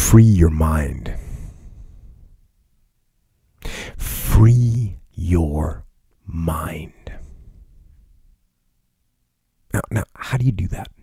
free your mind. Free your mind. Now, how do you do that?